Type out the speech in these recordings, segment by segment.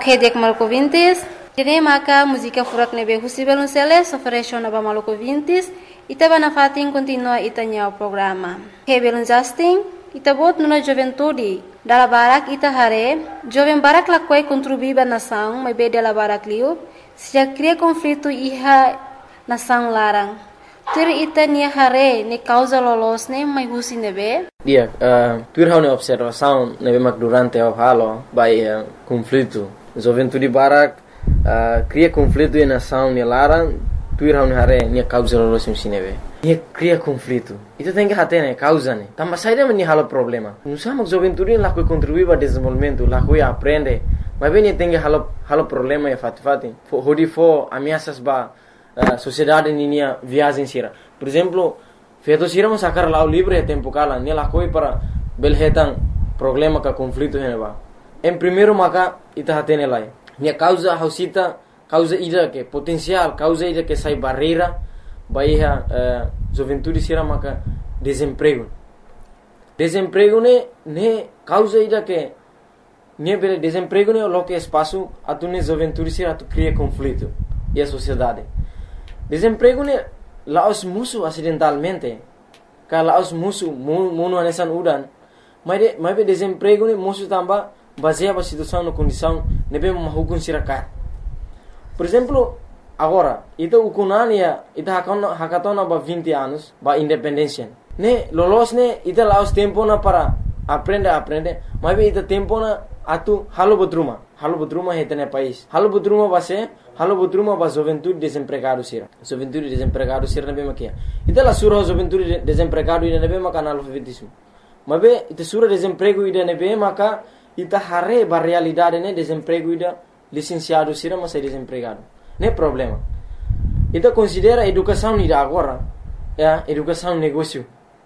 Ok, dek malco vintis. Dine maka música furak nebe husibelun seles oferecion aba malco vintis. Ita bana fatin continua itanya o programa. Ok, belun Justin. Ita bot nuna juventude. Dala barak ita hare. Joven barak lakwai contribuiba nação, mas be dala barak liu. Se cria conflito iha nação larang. Tur ita nia hare ni causa lolos ne mai husi nebe. Dia, tur hau ne observação nebe mak durante o halo by conflito. Juventude barak cria conflito e nação ni larang. Tur hau ne hare ni causa lolos nebe. Nia cria conflito. Ita tem que hater ne causa ne. Tamba saída ni halo problema. Não sama juventude lá que contribui para desenvolvimento, lá que aprende. Mas bem tem que halo problema e fati. Hodi fo ameaças ba sociedade ninia viagem sira. Por exemplo, feito sira mo sacar lá o livro e tempo kala, ne lá coi para belhetan problema ka conflito hene ba. Em primeiro maka ita hatene lai. Nia causa hausita, causa ida que potencial, causa ida que sai barreira, baia juventude sira maka desemprego. Desemprego ne causa ida que ne bele desemprego ne lo que espaço atune juventude sira tu cria conflito e a sociedade. Desemprego ne laos musuh acidentalmente. Ka laos musuh muno anesan udan. Mas be desemprego ne musuh tamba baseia ba situação no condição nebe mahukun sirakat. Por exemplo, agora, ita ukunania ita hakatona ba 20 anos ba independência. Ne lolos ne ita laos tempo na para aprende, mas be ita tempo na atu halo botruma hetene país. Halo botruma ba juventude desempregado sira. Juventude desempregado sira nebe makia. Ita la sura juventude desempregado ida nebe maka analfabetismo. Mabe ita sura desemprego ida nebe maka ita hare ba realidade ne desemprego ida licenciado sira mas desempregado. Ne problema. Ita considera educação ida agora, educação negócio.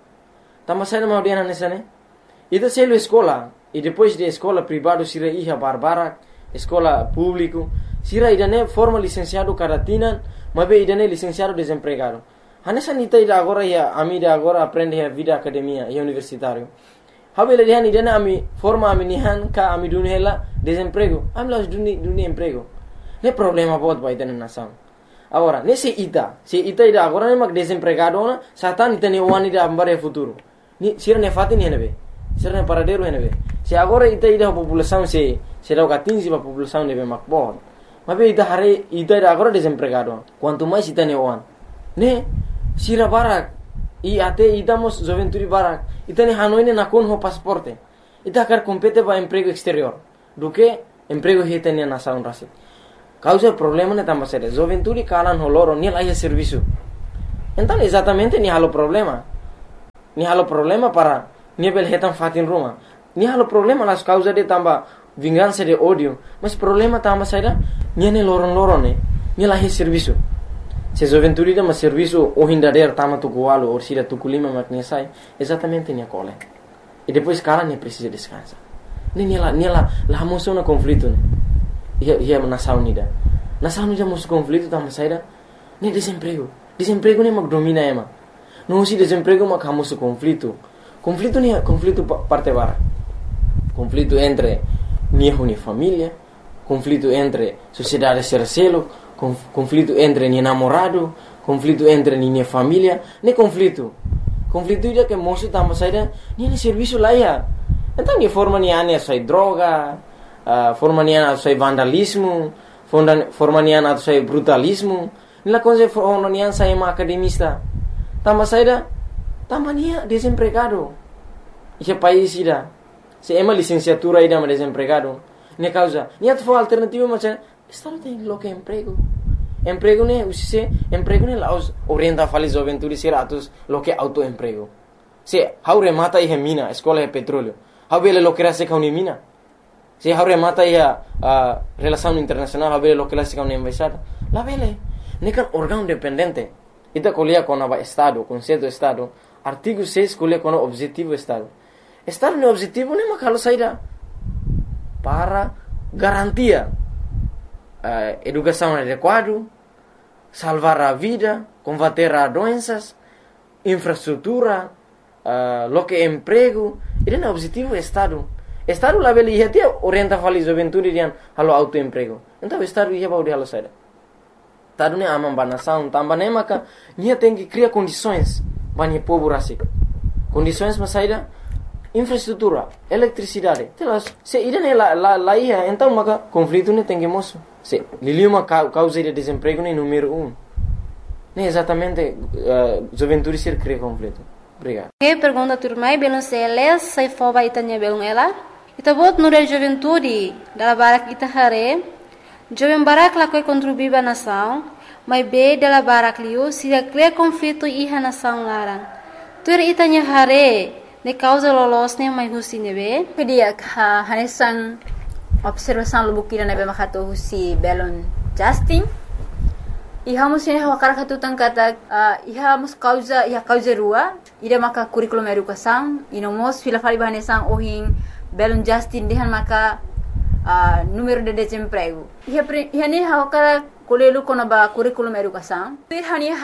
Tama saída mau dia nessa ne. Ita selo escola e depois de escola privado sira iha barbara, escola público, sira idane forma licenciado caratina, mabe idane licenciado desempregado. Hanessa nita ida agora ia amida agora aprende a vida academia e universitário. Habele dihan idane ami forma ami nihan ka ami dunhela desemprego. Ami las duni emprego. Ne problema bot ba idane nação. Agora, nesse ita ida agora ne mak desempregado na satan itane wani da ambare futuro. Ni sira ne fatin henebe. Sira ne paradero henebe. Se agora ita ida população se dá catinzi a população nebe makbon. Mas ita hare ita ida agora desempregado. Quanto mais ita ne wan. Ne sira barak e até idamos juventude barak. Ita ne hanoi ne nakon ho pasporte. Ita quer compete para emprego exterior. Do que emprego hita ne nação rasit. Causa problema ne tamba sere. Juventude kalan ho loro ni laia serviço. Então exatamente ni halo problema. Ni halo problema para ni bel hetan fatin Roma. Ni halo problema las causa de tamba vingança de ódio, mas problema tamba saída ni ne loron ne ni lahi serviço. Se juventude de mas serviço o hindader tama tu goalo ou sira tu kulima makne sai, exatamente ni cole. E depois cara ne precisa descansar. Ni la moção na conflito ne. Ia nação unida. Nação unida moção conflito tamba saída ni desemprego. Desemprego ne mag domina ema. Não se desemprego mag hamoso conflito. Conflito ni conflito parte bara. Conflito entre ni família, conflito entre sociedade sercelo, conflito entre ni namorado, conflito entre ni família, ne conflito. Conflito ida que moço tamba saída ni serviço lá ia. Então ni forma ni ane sai droga, forma ni ane sai vandalismo, forma ni ane sai brutalismo, ni la coisa forma ni ane sai uma academista. Tamba saída tamba ni desempregado. Esse país ida se ema licenciatura ida ma desempregado. Ne causa, ni atfo alternativa mas estado tem lo que emprego. Emprego ne usise, emprego ne laos orienta fali juventude siratus lo que autoemprego. Se haure mata e mina, escola e petróleo. Habele lo que rase ka mina. Se haure mata e relação internacional, habele lo que rase ka embaixada. La vele, ne kan órgão dependente. Ita colia com a estado, conceito estado, artigo 6 colia com o objetivo estado. Estado no objetivo nem makalo saída para garantia educação adequada, salvar a vida, combater as doenças, infraestrutura, lo que emprego, ele é o objetivo do Estado. Estado lá beli ia tia orienta fali juventude dian halo autoemprego. Então estado ia bau de halo saida. Estado ne amam banação, tambah ne maka nia tem que criar condições bani povo rasik. Condições mas saida infraestrutura, eletricidade. Telas, se ida ne lá ia, então maka conflito ne tem que moço. Se liliu uma causa de desemprego ne número 1. Ne exatamente juventude ser cria conflito. Obrigado. Ok, pergunta turmai belum seles sai foba itanya belum ela. Ita bot nura juventude dala barak ita hare. Jovem barak lakoi contribuir ba nação, mas be dala barak liu sida cria conflito iha nação larang. Tur itanya hare ne causa lolos ne mai husi nebe. Kedia hanesan observação lubukira nebe makato husi belon Justin. Iha musine wakara katutan kata iha mus causa rua ida maka curriculum educação ino mos fila fali bahanesan ohin belon Justin dehan maka número de desemprego. Iha ni wakara kolelu kono ba curriculum educação. Iha ni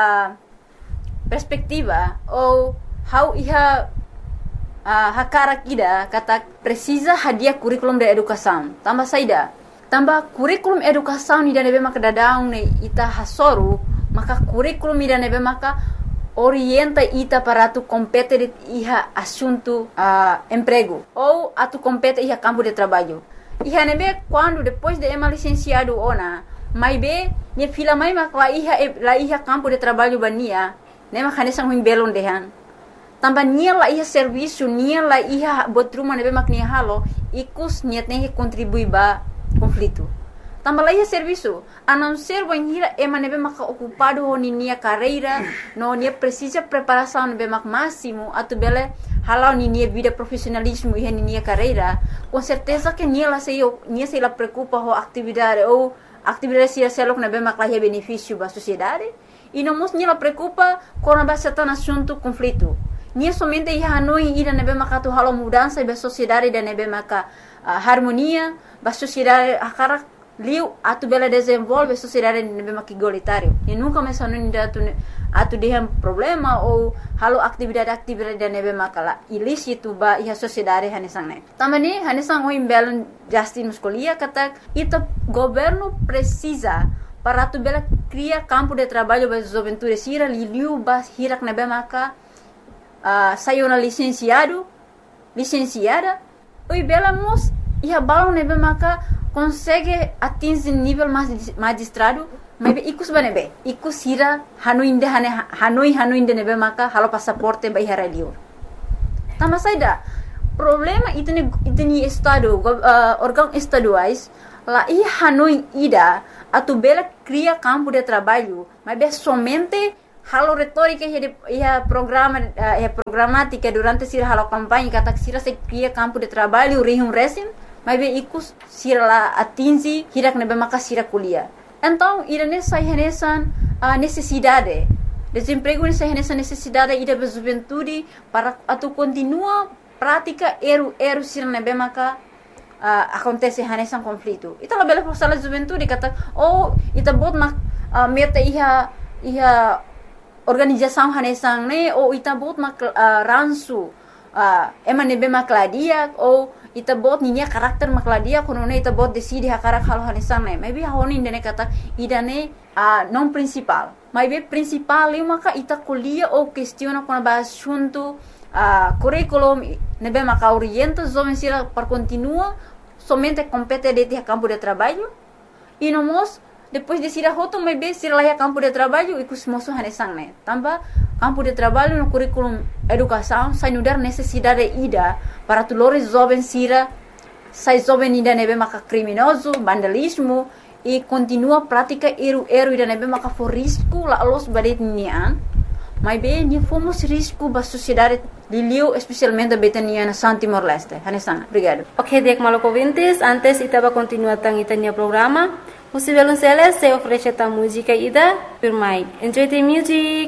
perspectiva ou how iha hakara kida kata precisa hadiah curriculum de educação. Tambah saida. Tambah kurikulum educação ida nebe maka dadaung ne ita hasoru maka kurikulum ida nebe maka orienta ita para tu compete iha assunto emprego ou atu compete iha campo de trabalho. Iha nebe quando depois de ema licenciado ona mai be ne fila mai maka la iha campo de trabalho bania ne maka nesang huing belon dehan. Tambah nia la iha serviço nia la iha botruma nebe mak nia halo ikus niat ne contribui ba conflito. Tambah lagi serviço, a não ser banhira ema nebe maka ocupado ni nia carreira, no nia precisa preparação nebe mak máximo, atu bele halau ni nia vida profissionalismo e ni nia carreira, com certeza que nia se la preocupa ho atividade ou atividade se selok nebe mak lahi benefício ba sociedade, e não mos nia la preocupa com a certa assunto conflito. Nia somente ia hanoi ida nebe maka tu halau mudança ba sociedade da nebe maka harmonia ba sociedade akara liu atu bela desenvolve sociedade nebe maka igualitário e nunca mais hanoi atu dehem problema ou halau atividade da nebe maka la ilícito ba ia sociedade hanesang ne tamani hanesang o imbelon Justin muscolia kata ita governo precisa para tu bela cria campo de trabalho ba juventude sira liu ba hirak nebe maka saiu na licenciada oi bela mos ia balon nebe maka consegue atingir nível magistrado mas ikus banebe ikus hira hanoi inde nebe maka halo passaporte ba ihara liur tama saida problema itni estado órgão estaduais lá i hanoi ida atu bela cria campo de trabalho mas somente halo retórica ia programática durante sira halo campanha kata sira se cria campo de trabalho rihum resim mas ikus sira la atingi hirak nebe maka sira kuliah. Então ira nessa necessidade desemprego nessa necessidade ida ba juventude para atu continua prática eru sira nebe maka acontece nessa conflito. Ita la bela força la juventude kata ita bot meta iha organização hanesang ne ou ita bot ransu ema nebe makladia ou ita bot ninya karakter makladia kono ne ita bot decide hakarak halo hanesang ne maybe honi indene kata idane non principal maybe principal li maka ita kuliah ou questiona kono ba assunto curriculum nebe maka orienta jovem sira para continua somente compete de campo de trabalho e nomos depois de sira hoto maybe sira lá campo de trabalho e cosmoso hanesang ne tambah campo de trabalho no curriculum educação sai nudar necessidade ida para tulores jovem sira sai jovem ida nebe maka criminoso vandalismo e continua prática eru ida nebe maka for risco la los badet nian mas bem ni fomos risco ba sociedade liliu especialmente betania na San Timor Leste hanesang obrigado. Ok, Diek Maloko Vintis, antes itaba continua tang itanya programa. Musivelon Celes se oferece ta música ida, Pirmai. Enjoy the music.